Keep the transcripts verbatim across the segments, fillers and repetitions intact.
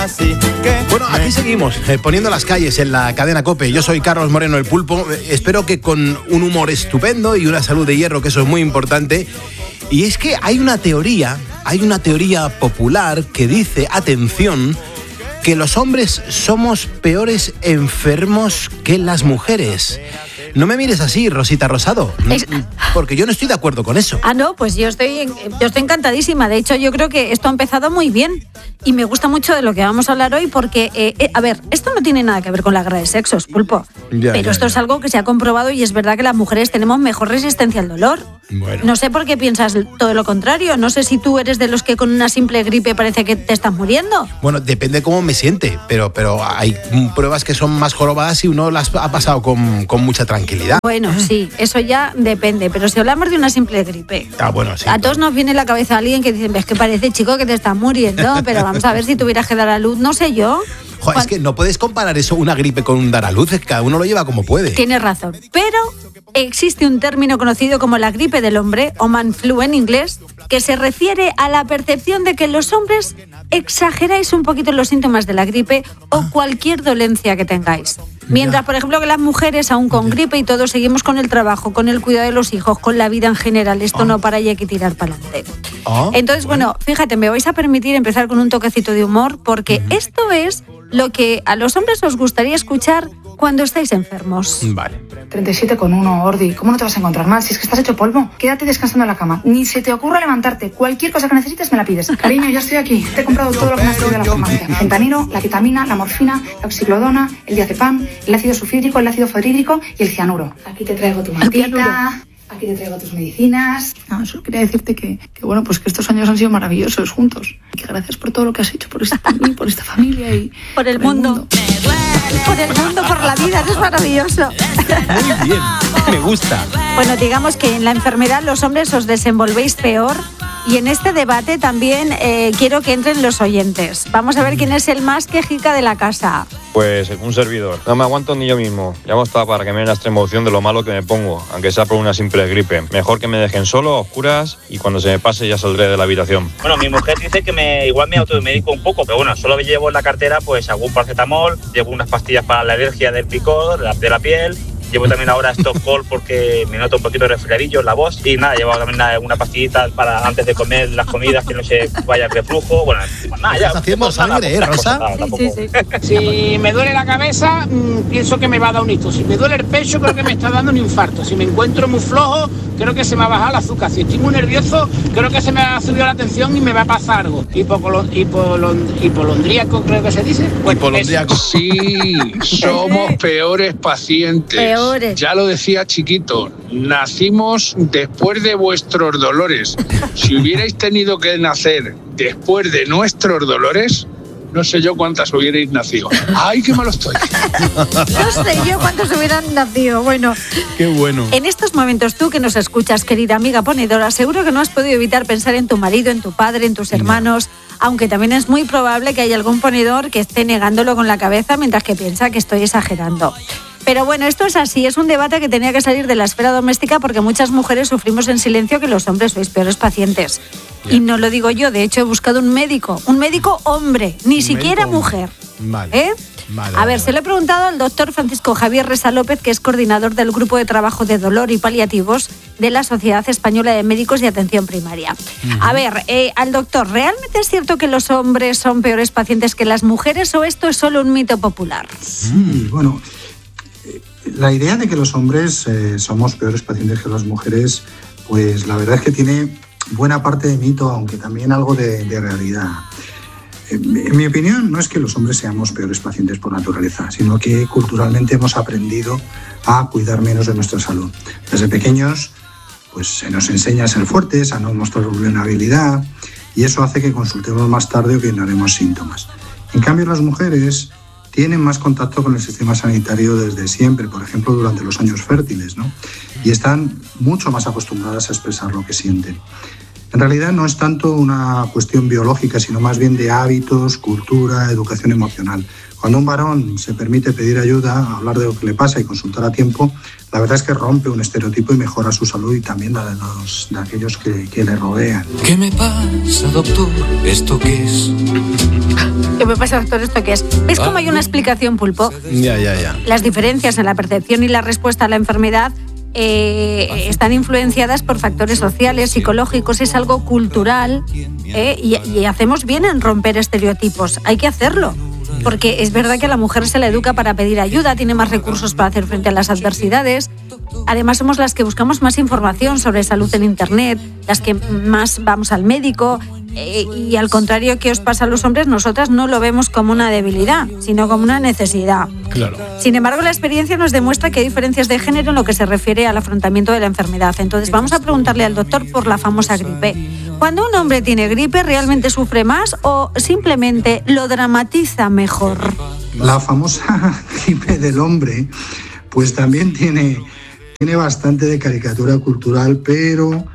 así que... Bueno, aquí seguimos, eh, poniendo las calles en la cadena COPE. Yo soy Carlos Moreno, el Pulpo. Eh, espero que con un humor estupendo y una salud de hierro, que eso es muy importante. Y es que hay una teoría, hay una teoría popular que dice, atención, que los hombres somos peores enfermos que las mujeres. No me mires así, Rosita Rosado, es... porque yo no estoy de acuerdo con eso. Ah, no, pues yo estoy, yo estoy encantadísima. De hecho, yo creo que esto ha empezado muy bien y me gusta mucho de lo que vamos a hablar hoy porque, eh, eh, a ver, esto no tiene nada que ver con la guerra de sexos, Pulpo. Ya, pero ya, esto ya. es algo que se ha comprobado y es verdad que las mujeres tenemos mejor resistencia al dolor. Bueno. No sé por qué piensas todo lo contrario. No sé si tú eres de los que con una simple gripe parece que te estás muriendo. Bueno, depende cómo me siente, pero, pero hay pruebas que son más jorobadas y uno las ha pasado con, con mucha tranquilidad. Bueno, sí, eso ya depende, pero si hablamos de una simple gripe, ah, bueno, sí, a todos nos viene a la cabeza alguien que dice, ves que parece, chico, que te estás muriendo, pero vamos a ver si tuvieras que dar a luz, no sé yo. Joder, es que no puedes comparar eso, una gripe, con un dar a luz, es que cada uno lo lleva como puede. Tienes razón, pero existe un término conocido como la gripe del hombre, o man flu en inglés, que se refiere a la percepción de que los hombres exageráis un poquito los síntomas de la gripe o cualquier dolencia que tengáis. Mientras, por ejemplo, que las mujeres, aún con gripe y todo, seguimos con el trabajo, con el cuidado de los hijos, con la vida en general. Esto oh. no para y hay que tirar para adelante. Oh, Entonces, bueno. bueno, fíjate, me vais a permitir empezar con un toquecito de humor, porque uh-huh. esto es lo que a los hombres os gustaría escuchar cuando estáis enfermos. Vale. treinta y siete con uno, Ordi. ¿Cómo no te vas a encontrar mal? Si es que estás hecho polvo. Quédate descansando en la cama. Ni se te ocurra levantarte. Cualquier cosa que necesites me la pides. Cariño, ya estoy aquí. Te he comprado todo lo que me has traído de la farmacia. El fentanilo, la ketamina, la morfina, la oxiclodona, el diazepam, el ácido sulfídrico, el ácido fluorhídrico y el cianuro. Aquí te traigo tu mantita. Aquí te traigo tus medicinas. No, solo quería decirte que, que, bueno, pues que estos años han sido maravillosos juntos. Y que gracias por todo lo que has hecho por esta, por esta familia y... Por el, por mundo. el mundo. Por el mundo, por la vida, eso es maravilloso. Muy bien, me gusta. Bueno, digamos que en la enfermedad los hombres os desenvolvéis peor. Y en este debate también eh, quiero que entren los oyentes. Vamos a ver quién es el más quejica de la casa. Pues un servidor. No me aguanto ni yo mismo. Llamo hasta para que me den la extrema opción de lo malo que me pongo, aunque sea por una simple gripe. Mejor que me dejen solo, a oscuras, y cuando se me pase ya saldré de la habitación. Bueno, mi mujer dice que me igual me automedico un poco, pero bueno, solo llevo en la cartera pues algún paracetamol, llevo unas pastillas para la alergia del picor, de la, de la piel. Llevo también ahora Stockholm porque me noto un poquito de resfriadillo en la voz. Y nada, llevo también una, una pastillita para antes de comer las comidas, que no se vaya el reflujo. Bueno, nada, ya. ¿Estás haciendo sangre, eh, Rosa? Nada, sí, sí, sí. Si me duele la cabeza, mmm, pienso que me va a dar un hito. Si me duele el pecho, creo que me está dando un infarto. Si me encuentro muy flojo, creo que se me ha bajado el azúcar. Si estoy muy nervioso, creo que se me ha subido la tensión y me va a pasar algo. Hipocolo- hipolond- hipolondríaco, creo que se dice. Pues hipolondríaco. Sí, somos peores pacientes. Peores. Ya lo decía Chiquito, nacimos después de vuestros dolores. Si hubierais tenido que nacer después de nuestros dolores, no sé yo cuántas hubierais nacido. ¡Ay, qué malo estoy! No sé yo cuántos hubieran nacido. Bueno, qué bueno. En estos momentos, tú que nos escuchas, querida amiga ponedora, seguro que no has podido evitar pensar en tu marido, en tu padre, en tus hermanos, no. Aunque también es muy probable que haya algún ponedor que esté negándolo con la cabeza mientras que piensa que estoy exagerando. Pero bueno, esto es así, es un debate que tenía que salir de la esfera doméstica porque muchas mujeres sufrimos en silencio que los hombres sois peores pacientes. Bien. Y no lo digo yo, de hecho he buscado un médico, un médico hombre, ni un siquiera mujer. Vale. ¿Eh? Vale, a ver, vale, se lo he preguntado al doctor Francisco Javier Resa López, que es coordinador del Grupo de Trabajo de Dolor y Paliativos de la Sociedad Española de Médicos de Atención Primaria. Uh-huh. A ver, eh, al doctor, ¿realmente es cierto que los hombres son peores pacientes que las mujeres o esto es solo un mito popular? Sí, bueno... La idea de que los hombres eh, somos peores pacientes que las mujeres, pues la verdad es que tiene buena parte de mito, aunque también algo de, de realidad. En mi opinión, no es que los hombres seamos peores pacientes por naturaleza, sino que culturalmente hemos aprendido a cuidar menos de nuestra salud. Desde pequeños, pues se nos enseña a ser fuertes, a no mostrar vulnerabilidad, y eso hace que consultemos más tarde o que ignoremos síntomas. En cambio, las mujeres tienen más contacto con el sistema sanitario desde siempre, por ejemplo, durante los años fértiles, ¿no? Y están mucho más acostumbradas a expresar lo que sienten. En realidad no es tanto una cuestión biológica, sino más bien de hábitos, cultura, educación emocional. Cuando un varón se permite pedir ayuda, hablar de lo que le pasa y consultar a tiempo, la verdad es que rompe un estereotipo y mejora su salud y también la de, los, de aquellos que, que le rodean. ¿Qué me pasa, doctor? ¿Esto qué es? ¿Qué me pasa, doctor? ¿Esto qué es? ¿Ves cómo hay una explicación, Pulpo? Ya, ya, ya. Las diferencias en la percepción y la respuesta a la enfermedad eh, están influenciadas por factores sociales, psicológicos, es algo cultural, eh, y, y hacemos bien en romper estereotipos. Hay que hacerlo. Porque es verdad que a la mujer se la educa para pedir ayuda, tiene más recursos para hacer frente a las adversidades. Además, somos las que buscamos más información sobre salud en Internet, las que más vamos al médico. Eh, y al contrario que os pasa a los hombres, nosotras no lo vemos como una debilidad, sino como una necesidad. Claro. Sin embargo, la experiencia nos demuestra que hay diferencias de género en lo que se refiere al afrontamiento de la enfermedad. Entonces, vamos a preguntarle al doctor por la famosa gripe. ¿Cuando un hombre tiene gripe, realmente sufre más o simplemente lo dramatiza mejor? La famosa gripe del hombre, pues también tiene, tiene bastante de caricatura cultural, pero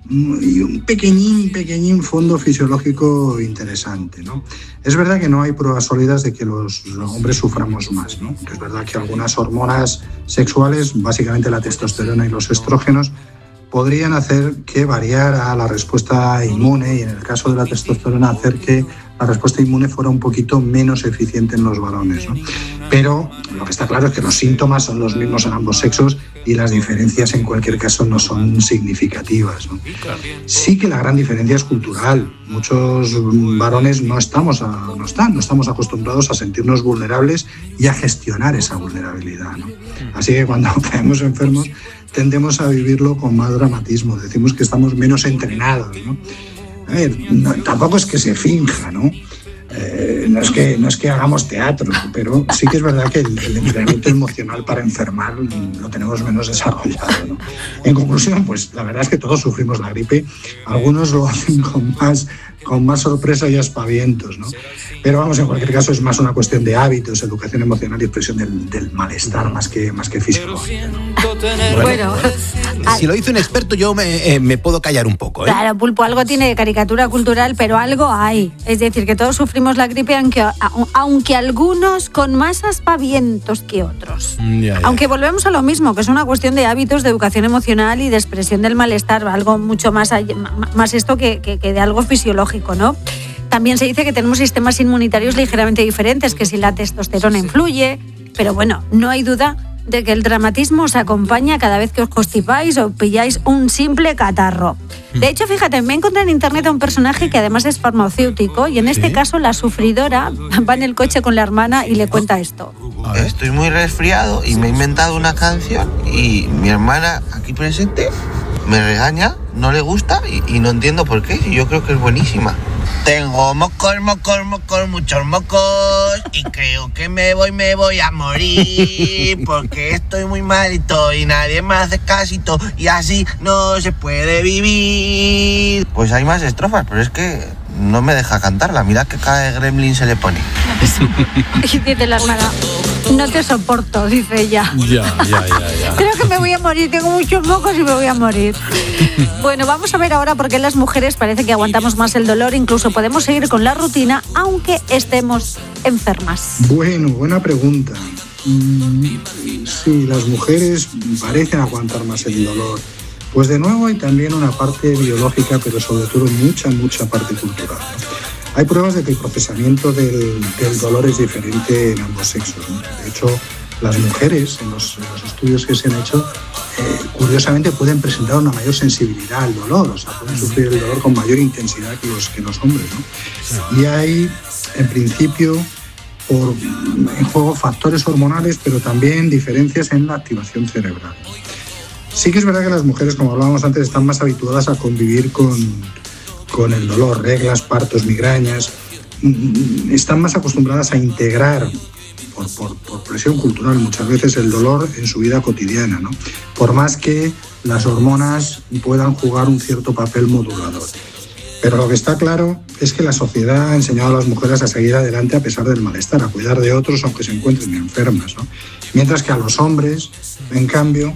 y un pequeñín, pequeñín fondo fisiológico interesante, ¿no? Es verdad que no hay pruebas sólidas de que los hombres suframos más, ¿no? Es verdad que algunas hormonas sexuales, básicamente la testosterona y los estrógenos, podrían hacer que variara la respuesta inmune y en el caso de la testosterona hacer que la respuesta inmune fuera un poquito menos eficiente en los varones, ¿no? Pero lo que está claro es que los síntomas son los mismos en ambos sexos y las diferencias en cualquier caso no son significativas, ¿no? Sí que la gran diferencia es cultural. Muchos varones no estamos, a, no están, no estamos acostumbrados a sentirnos vulnerables y a gestionar esa vulnerabilidad, ¿no? Así que cuando caemos enfermos tendemos a vivirlo con más dramatismo, decimos que estamos menos entrenados, ¿no? A ver, no, tampoco es que se finja, ¿no? Eh, no, es que, no es que hagamos teatro, pero sí que es verdad que el, el entrenamiento emocional para enfermar lo tenemos menos desarrollado, ¿no? En conclusión, pues la verdad es que todos sufrimos la gripe, algunos lo hacen con más, con más sorpresa y aspavientos, ¿no? Pero vamos, en cualquier caso es más una cuestión de hábitos, educación emocional y expresión del, del malestar más que, más que fisiológico, ¿no? Bueno, si lo dice un experto yo me, eh, me puedo callar un poco, ¿eh? Claro, Pulpo, algo tiene de caricatura cultural, pero algo hay. Es decir, que todos sufrimos la gripe, aunque, aunque algunos con más aspavientos que otros. Ya, ya. Aunque volvemos a lo mismo, que es una cuestión de hábitos, de educación emocional y de expresión del malestar, algo mucho más, allá, más esto que, que, que de algo fisiológico, ¿no? También se dice que tenemos sistemas inmunitarios ligeramente diferentes, que si la testosterona influye, pero bueno, no hay duda de que el dramatismo os acompaña cada vez que os constipáis o pilláis un simple catarro. De hecho, fíjate, me encontré en internet a un personaje que además es farmacéutico y en este ¿Sí? caso la sufridora va en el coche con la hermana y le cuenta esto. Estoy muy resfriado y me he inventado una canción y mi hermana aquí presente me regaña, no le gusta y, y no entiendo por qué, yo creo que es buenísima. Tengo mocos, mocos, mocos, muchos mocos y creo que me voy, me voy a morir porque estoy muy malito y nadie me hace casito y así no se puede vivir. Pues hay más estrofas, pero es que no me deja cantarla, mira que cada gremlin se le pone. Y dice la hermana, no te soporto, dice ella. Ya, ya, ya, ya. Creo que me voy a morir, tengo muchos mocos y me voy a morir. Bueno, vamos a ver ahora por qué las mujeres parece que aguantamos más el dolor, incluso podemos seguir con la rutina aunque estemos enfermas. Bueno, buena pregunta. Sí, las mujeres parecen aguantar más el dolor. Pues de nuevo hay también una parte biológica, pero sobre todo mucha, mucha parte cultural, ¿no? Hay pruebas de que el procesamiento del, del dolor es diferente en ambos sexos, ¿no? De hecho, las mujeres, en los, en los estudios que se han hecho, eh, curiosamente pueden presentar una mayor sensibilidad al dolor, o sea, pueden sufrir el dolor con mayor intensidad que los, que los hombres, ¿no? Y hay, en principio, por, en juego factores hormonales, pero también diferencias en la activación cerebral. Sí que es verdad que las mujeres, como hablábamos antes, están más habituadas a convivir con, con el dolor, reglas, partos, migrañas, están más acostumbradas a integrar, por, por, por presión cultural muchas veces, el dolor en su vida cotidiana, ¿no? Por más que las hormonas puedan jugar un cierto papel modulador. Pero lo que está claro es que la sociedad ha enseñado a las mujeres a seguir adelante a pesar del malestar, a cuidar de otros aunque se encuentren enfermas, ¿no? Mientras que a los hombres, en cambio,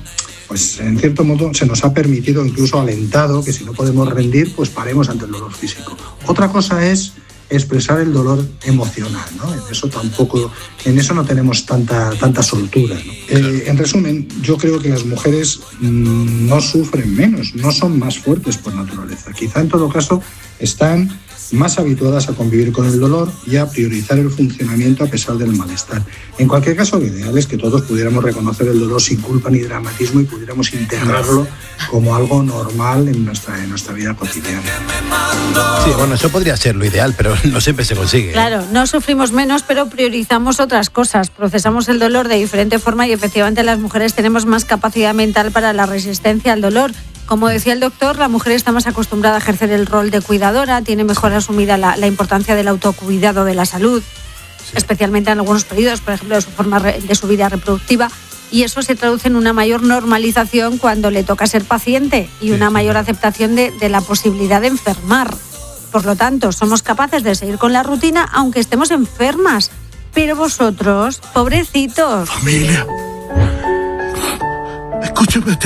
pues en cierto modo se nos ha permitido, incluso alentado, que si no podemos rendir, pues paremos ante el dolor físico. Otra cosa es expresar el dolor emocional, ¿no? En eso tampoco, en eso no tenemos tanta, tanta soltura, ¿no? Eh, en resumen, yo creo que las mujeres mmm, no sufren menos, no son más fuertes por naturaleza. Quizá en todo caso están más habituadas a convivir con el dolor y a priorizar el funcionamiento a pesar del malestar. En cualquier caso, lo ideal es que todos pudiéramos reconocer el dolor sin culpa ni dramatismo y pudiéramos integrarlo como algo normal en nuestra, en nuestra vida cotidiana. Sí, bueno, eso podría ser lo ideal, pero no siempre se consigue. Claro, no sufrimos menos, pero priorizamos otras cosas. Procesamos el dolor de diferente forma y efectivamente las mujeres tenemos más capacidad mental para la resistencia al dolor. Como decía el doctor, la mujer está más acostumbrada a ejercer el rol de cuidadora, tiene mejor asumida la, la importancia del autocuidado de la salud, sí. especialmente en algunos periodos, por ejemplo, de su, forma re, de su vida reproductiva, y eso se traduce en una mayor normalización cuando le toca ser paciente y una mayor aceptación de, de la posibilidad de enfermar. Por lo tanto, somos capaces de seguir con la rutina aunque estemos enfermas. Pero vosotros, pobrecitos. Familia, escúchame.